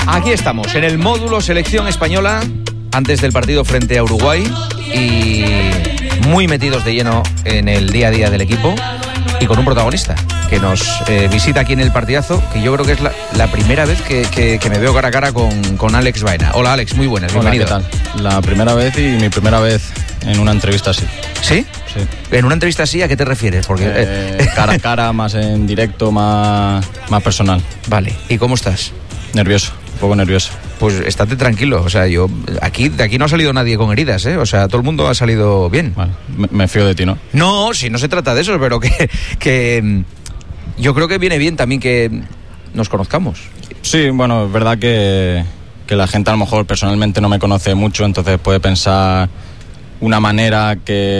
Aquí estamos, en el módulo selección española, antes del partido frente a Uruguay, y muy metidos de lleno en el día a día del equipo, y con un protagonista que nos visita aquí en el partidazo, que yo creo que es la primera vez que me veo cara a cara con Alex Baena. Hola Alex, muy buenas, bienvenido. Hola, ¿qué tal? La primera vez y mi primera vez en una entrevista así. ¿Sí? Sí. ¿En una entrevista así a qué te refieres? Porque cara a cara, más en directo, más personal. Vale, ¿y cómo estás? Nervioso, un poco nervioso. Pues estate tranquilo, o sea, de aquí no ha salido nadie con heridas, ¿eh? O sea, todo el mundo ha salido bien. Vale, me fío de ti, ¿no? No, si no se trata de eso, pero que yo creo que viene bien también que nos conozcamos. Sí, bueno, es verdad que la gente a lo mejor personalmente no me conoce mucho, entonces puede pensar una manera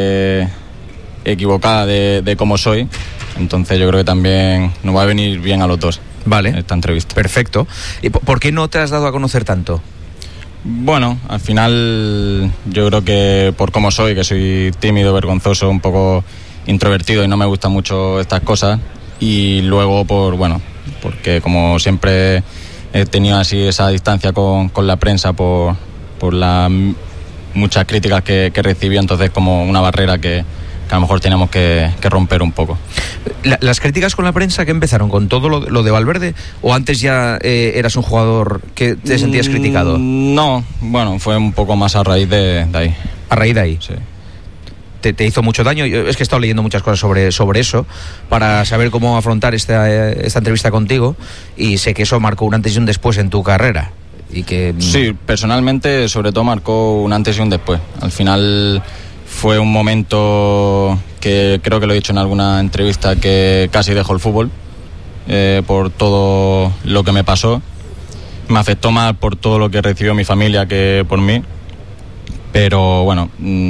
equivocada de cómo soy, entonces yo creo que también nos va a venir bien a los dos. Vale, esta entrevista. Perfecto. ¿Y por qué no te has dado a conocer tanto? Bueno, al final yo creo que por cómo soy, que soy tímido, vergonzoso, un poco introvertido y no me gustan mucho estas cosas, y luego porque como siempre he tenido así esa distancia con la prensa por las muchas críticas que recibí, entonces como una barrera que a lo mejor tenemos que romper un poco. ¿Las críticas con la prensa que empezaron con todo lo de Valverde, o antes ya eras un jugador que te sentías criticado? No, bueno, fue un poco más a raíz de ahí. ¿A raíz de ahí? Sí. ¿Te hizo mucho daño? Es que he estado leyendo muchas cosas sobre eso para saber cómo afrontar esta entrevista contigo, y sé que eso marcó un antes y un después en tu carrera. Y que... Sí, personalmente sobre todo marcó un antes y un después. Al final fue un momento que creo que lo he dicho en alguna entrevista, que casi dejo el fútbol por todo lo que me pasó. Me afectó más por todo lo que recibió mi familia que por mí, pero bueno,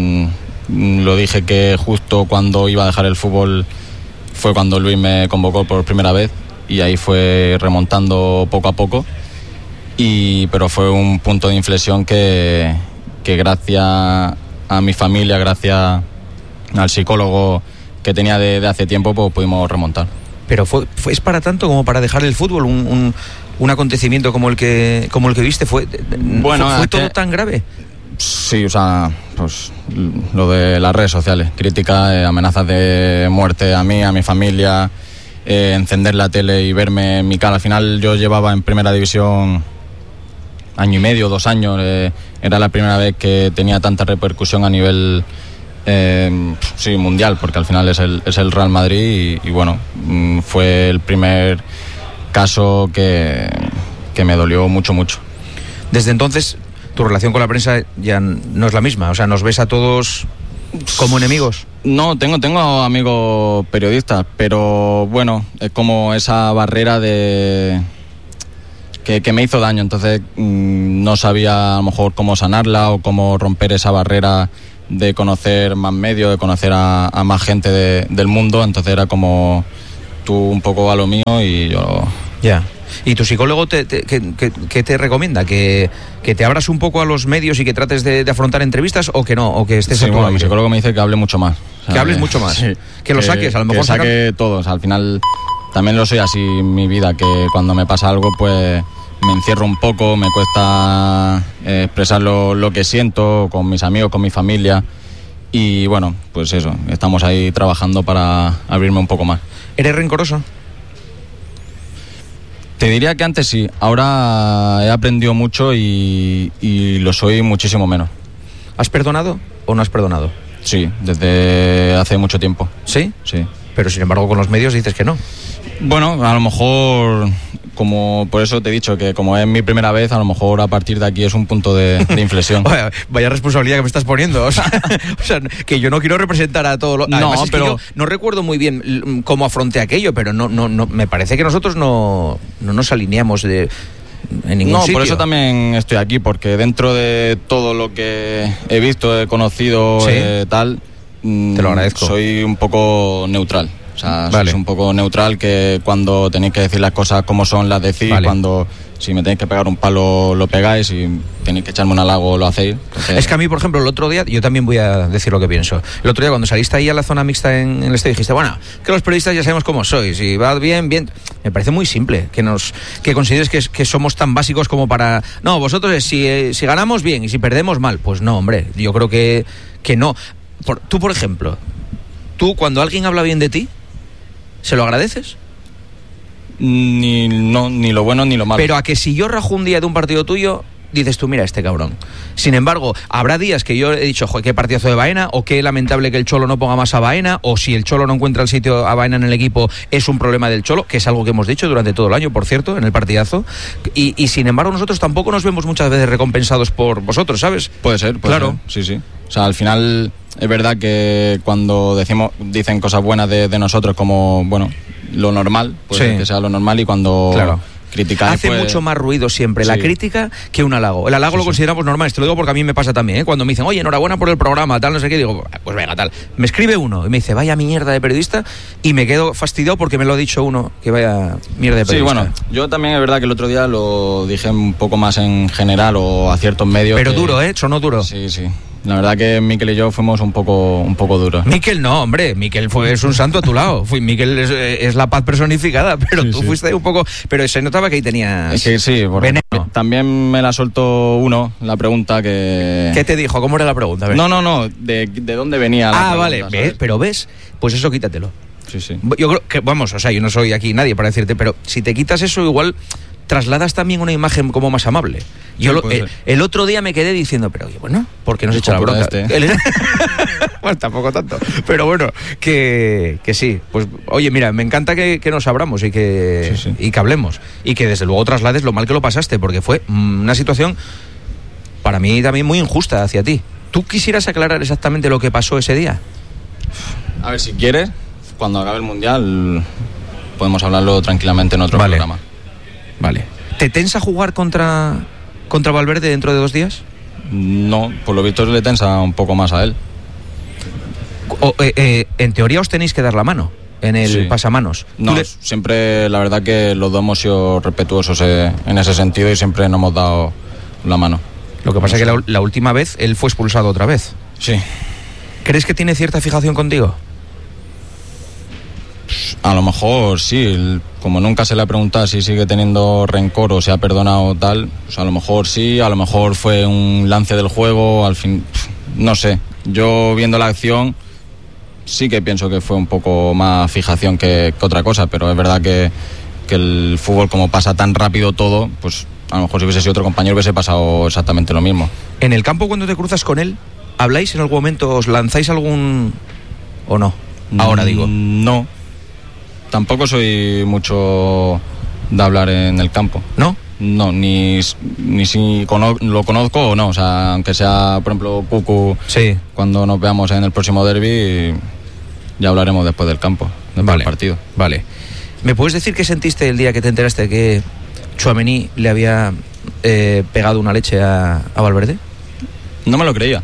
lo dije que justo cuando iba a dejar el fútbol fue cuando Luis me convocó por primera vez, y ahí fue remontando poco a poco, pero fue un punto de inflexión que gracias a mi familia, gracias al psicólogo que tenía de hace tiempo, pues pudimos remontar. Pero ¿es para tanto como para dejar el fútbol? Un acontecimiento como el que viste, ¿fue todo tan grave? Sí, o sea, pues lo de las redes sociales, críticas, amenazas de muerte a mí, a mi familia, encender la tele y verme en mi cara. Al final yo llevaba en primera división año y medio, 2 años, era la primera vez que tenía tanta repercusión a nivel mundial, porque al final es el Real Madrid, y bueno, fue el primer caso que me dolió mucho. Desde entonces tu relación con la prensa ya no es la misma, o sea, ¿nos ves a todos como enemigos? No, tengo amigos periodistas, pero bueno, es como esa barrera que me hizo daño, entonces no sabía a lo mejor cómo sanarla o cómo romper esa barrera de conocer más medios, de conocer a más gente del mundo, entonces era como tú un poco a lo mío y yo... Ya. ¿Y tu psicólogo qué te recomienda? ¿Que te abras un poco a los medios y que trates de afrontar entrevistas, o que no? ¿O que estés sí, bueno, mi psicólogo me dice que hable mucho más. O sea, que hables mucho más. Sí, que lo saques, a lo mejor. Que saque todo. O sea, al final también lo soy así en mi vida, que cuando me pasa algo, pues me encierro un poco, me cuesta expresar lo que siento con mis amigos, con mi familia. Y bueno, pues eso, estamos ahí trabajando para abrirme un poco más. ¿Eres rencoroso? Te diría que antes sí, ahora he aprendido mucho y lo soy muchísimo menos. ¿Has perdonado o no has perdonado? Sí, desde hace mucho tiempo. ¿Sí? Sí. Pero sin embargo con los medios dices que no. Bueno, a lo mejor, como por eso te he dicho que como es mi primera vez, a lo mejor a partir de aquí es un punto de inflexión. Vaya responsabilidad que me estás poniendo. O sea, que yo no quiero representar a todos los... No, pero yo no recuerdo muy bien cómo afronté aquello, pero no me parece que nosotros no nos alineamos en ningún sitio. No, por eso también estoy aquí, porque dentro de todo lo que he visto, he conocido, ¿sí? Te lo agradezco. Soy un poco neutral. O sea, sois un poco neutral, que cuando tenéis que decir las cosas como son, las decís, cuando si me tenéis que pegar un palo lo pegáis, y tenéis que echarme un halago lo hacéis. Entonces... Es que a mí, por ejemplo, el otro día, yo también voy a decir lo que pienso. El otro día cuando saliste ahí a la zona mixta en el estadio, dijiste, bueno, que los periodistas ya sabemos cómo sois, y va bien. Me parece muy simple que consideres que somos tan básicos como para... No, vosotros si ganamos bien y si perdemos mal. Pues no, hombre, yo creo que no. Tú, por ejemplo, cuando alguien habla bien de ti, ¿se lo agradeces? Ni lo bueno ni lo malo. Pero a que si yo rajo un día de un partido tuyo, dices tú, mira este cabrón. Sin embargo, habrá días que yo he dicho, joder, qué partidazo de Baena, o qué lamentable que el Cholo no ponga más a Baena, o si el Cholo no encuentra el sitio a Baena en el equipo, es un problema del Cholo, que es algo que hemos dicho durante todo el año, por cierto, en el partidazo. Y sin embargo, nosotros tampoco nos vemos muchas veces recompensados por vosotros, ¿sabes? Puede ser, claro. Sí. O sea, al final es verdad que cuando dicen cosas buenas de nosotros, como, bueno, lo normal, pues que sea lo normal, y cuando criticar hace mucho más ruido siempre la crítica que un halago. El halago lo consideramos normal, te lo digo porque a mí me pasa también, ¿eh? Cuando me dicen, oye, enhorabuena por el programa, tal, no sé qué, digo, pues venga, tal. Me escribe uno y me dice, vaya mierda de periodista, y me quedo fastidiado porque me lo ha dicho uno, que vaya mierda de periodista. Sí, bueno, yo también es verdad que el otro día lo dije un poco más en general, o a ciertos medios. Pero duro, sonó duro. Sí. La verdad que Mikel y yo fuimos un poco duros. Mikel no, hombre, Mikel es un santo a tu lado. Mikel es la paz personificada, pero tú fuiste ahí un poco... Pero se notaba que ahí tenías... Es que sí, porque también me la soltó la pregunta que... ¿Qué te dijo? ¿Cómo era la pregunta? No, de dónde venía la pregunta. Vale, ¿ves? Pero ves, pues eso quítatelo. Sí. Yo creo que, vamos, o sea, yo no soy aquí nadie para decirte, pero si te quitas eso, igual trasladas también una imagen como más amable. Yo el otro día me quedé diciendo, pero oye, bueno, ¿por qué no se echa la bronca? Bueno, tampoco tanto. Pero bueno, que sí. Pues oye, mira, me encanta que nos abramos y que hablemos. Y que desde luego traslades lo mal que lo pasaste, porque fue una situación para mí también muy injusta hacia ti. ¿Tú quisieras aclarar exactamente lo que pasó ese día? A ver, si quieres, cuando acabe el Mundial podemos hablarlo tranquilamente en otro programa. Vale. ¿Te tensa jugar contra Valverde dentro de 2 días? No, por lo visto le tensa un poco más a él. En teoría os tenéis que dar la mano en el pasamanos. No, siempre la verdad que los dos hemos sido respetuosos en ese sentido, y siempre nos hemos dado la mano. Lo que pasa es que la última vez él fue expulsado otra vez. Sí. ¿Crees que tiene cierta fijación contigo? A lo mejor sí, como nunca se le ha preguntado si sigue teniendo rencor o se ha perdonado o tal, pues a lo mejor sí, a lo mejor fue un lance del juego, al fin, no sé. Yo viendo la acción sí que pienso que fue un poco más fijación que otra cosa, pero es verdad que el fútbol, como pasa tan rápido todo, pues a lo mejor si hubiese sido otro compañero hubiese pasado exactamente lo mismo. ¿En el campo, cuando te cruzas con él, habláis en algún momento, os lanzáis algún o no? Ahora digo. No. Tampoco soy mucho de hablar en el campo. ¿No? No, ni si lo conozco o no. O sea, aunque sea, por ejemplo, Cucu, cuando nos veamos en el próximo derbi, ya hablaremos después del campo, después del partido. Vale. ¿Me puedes decir qué sentiste el día que te enteraste que Tchouaméni le había pegado una leche a Valverde? No me lo creía.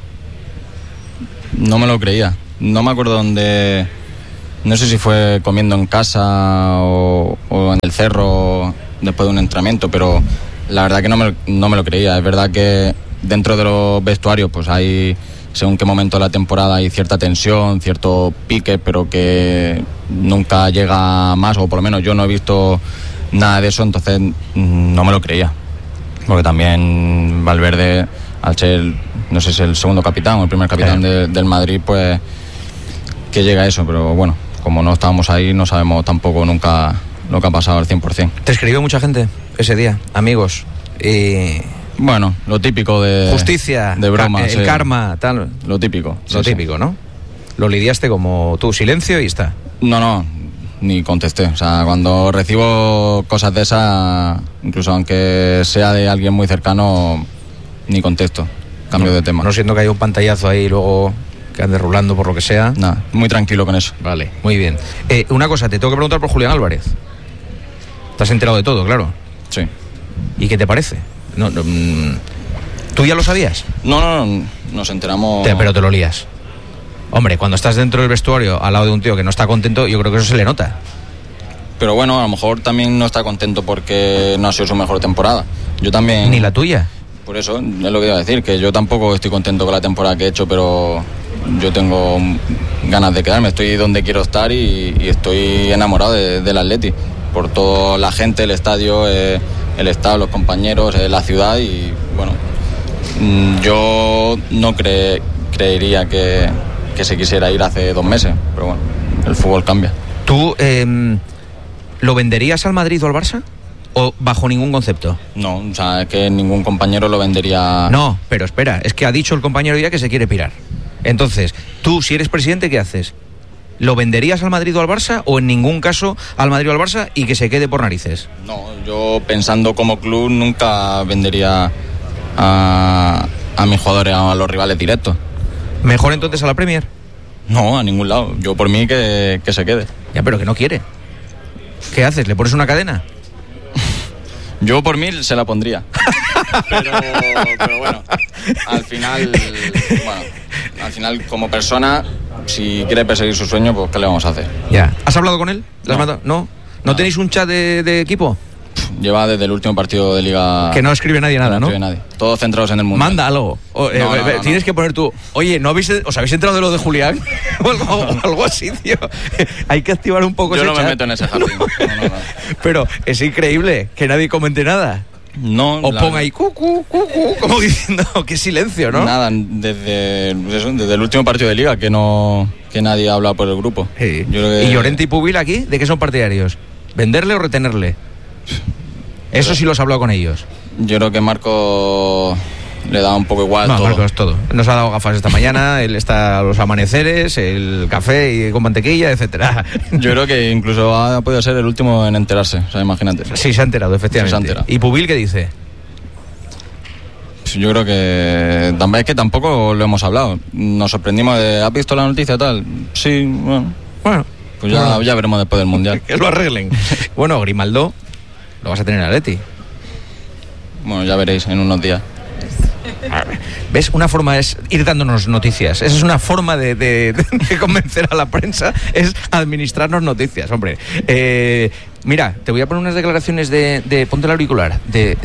No me acuerdo dónde... No sé si fue comiendo en casa o en el cerro después de un entrenamiento, pero la verdad que no me lo creía. Es verdad que dentro de los vestuarios pues hay, según qué momento de la temporada, hay cierta tensión, cierto pique, pero que nunca llega más, o por lo menos yo no he visto nada de eso, entonces no me lo creía. Porque también Valverde, al ser, no sé si el segundo capitán o el primer capitán del Madrid, pues que llega a eso, pero bueno, como no estábamos ahí, no sabemos tampoco nunca lo que ha pasado al 100%. ¿Te escribió mucha gente ese día? Amigos. Bueno, lo típico de... Justicia. De broma. El karma, tal. Lo típico. Lo típico, ¿no? Lo lidiaste como tú, silencio y está. No, ni contesté. O sea, cuando recibo cosas de esas, incluso aunque sea de alguien muy cercano, ni contesto. Cambio de tema. No siento que haya un pantallazo ahí y luego... que ande rulando por lo que sea. Nada, muy tranquilo con eso. Vale, muy bien. Una cosa, te tengo que preguntar por Julián Álvarez. ¿Te has enterado de todo, claro? Sí. ¿Y qué te parece? ¿Tú ya lo sabías? No, nos enteramos... Pero te lo lías. Hombre, cuando estás dentro del vestuario al lado de un tío que no está contento, yo creo que eso se le nota. Pero bueno, a lo mejor también no está contento porque no ha sido su mejor temporada. Yo también... Ni la tuya. Por eso es lo que iba a decir, que yo tampoco estoy contento con la temporada que he hecho, pero yo tengo ganas de quedarme. Estoy donde quiero estar y estoy enamorado del Atleti. Por toda la gente, el estadio, el estado, los compañeros, la ciudad. Y bueno, yo no creería que se quisiera ir hace 2 meses, pero bueno, el fútbol cambia. ¿Tú lo venderías al Madrid o al Barça? ¿O bajo ningún concepto? No, o sea, es que ningún compañero lo vendería. No, pero espera, es que ha dicho el compañero ya que se quiere pirar. Entonces, tú, si eres presidente, ¿qué haces? ¿Lo venderías al Madrid o al Barça o en ningún caso al Madrid o al Barça y que se quede por narices? No, yo pensando como club nunca vendería a mis jugadores a los rivales directos. ¿Mejor entonces a la Premier? No, a ningún lado. Yo por mí que se quede. Ya, pero que no quiere. ¿Qué haces? ¿Le pones una cadena? Yo por mí se la pondría. pero bueno, al final como persona, si quiere perseguir su sueño, pues ¿qué le vamos a hacer? Ya. ¿Has hablado con él? No. ¿No tenéis un chat de equipo? Lleva desde el último partido de Liga... Que no escribe nadie nada, ¿no? No escribe nadie. Todos centrados en el Mundial. Manda algo. Tienes que poner tú... Oye, ¿os habéis enterado de lo de Julián? o algo así, tío. Hay que activar un poco ese chat. Yo no me meto en ese jardín. No. Pero es increíble que nadie comente nada. No. O ponga ahí cucu, como diciendo, qué silencio, ¿no? Nada, desde el último partido de Liga que nadie habla por el grupo. Sí. ¿Y Llorente y Pubil aquí? ¿De qué son partidarios? ¿Venderle o retenerle? Eso sí lo has hablado con ellos. Yo creo que Marco le da un poco igual todo. Marco es todo. Nos ha dado gafas esta mañana, él está a los amaneceres, el café y con mantequilla, etcétera. Yo creo que incluso ha podido ser el último en enterarse, o sea, imagínate. Sí, se ha enterado, efectivamente. Sí, se ha enterado. ¿Y Pubil qué dice? Yo creo que también es que tampoco lo hemos hablado. Nos sorprendimos de, ¿has visto la noticia tal? Sí, bueno. Pues ya veremos después del Mundial. Que lo arreglen. Bueno, Grimaldo lo vas a tener en Atleti. Bueno, ya veréis en unos días. ¿Ves? Una forma es ir dándonos noticias. Esa es una forma de convencer a la prensa, es administrarnos noticias, hombre. Mira, te voy a poner unas declaraciones de ponte el auricular,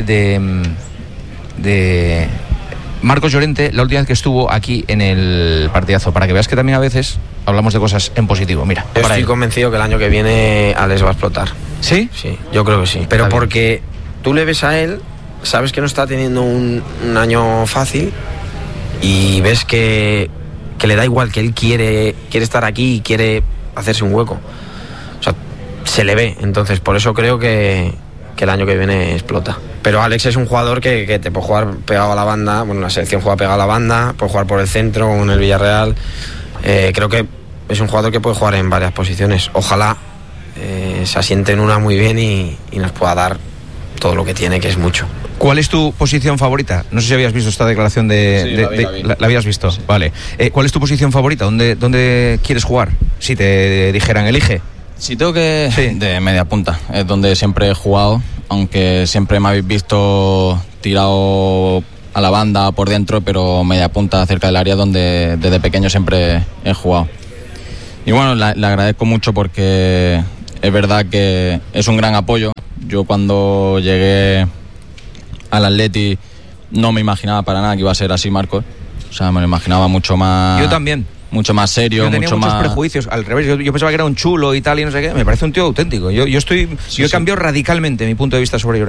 de Marcos Llorente, la última vez que estuvo aquí en el partidazo, para que veas que también a veces hablamos de cosas en positivo. Mira, yo estoy convencido que el año que viene Alex va a explotar. ¿Sí? Sí, yo creo que sí. Pero porque tú le ves a él, sabes que no está teniendo un año fácil y ves que le da igual, que él quiere estar aquí y quiere hacerse un hueco. O sea, se le ve. Entonces, por eso creo que el año que viene explota. Pero Alex es un jugador que te puede jugar pegado a la banda. Bueno, la selección juega pegado a la banda, puede jugar por el centro, como en el Villarreal. Creo que es un jugador que puede jugar en varias posiciones. Ojalá se asiente en una muy bien y nos pueda dar todo lo que tiene, que es mucho. ¿Cuál es tu posición favorita? No sé si habías visto esta declaración ¿La habías visto? Sí. Vale. ¿Cuál es tu posición favorita? ¿Dónde quieres jugar? Si te dijeran, elige. Si tengo que... Sí. De media punta. Es donde siempre he jugado, aunque siempre me habéis visto tirado a la banda por dentro, pero media punta cerca del área donde desde pequeño siempre he jugado. Y bueno, le agradezco mucho porque es verdad que es un gran apoyo. Yo cuando llegué al Atleti no me imaginaba para nada que iba a ser así, Marcos. O sea, me lo imaginaba mucho más... Yo también. Mucho más serio, yo tenía mucho muchos más... prejuicios, al revés, yo pensaba que era un chulo y tal y no sé qué. Me parece un tío auténtico. Yo he cambiado radicalmente mi punto de vista sobre Llorente.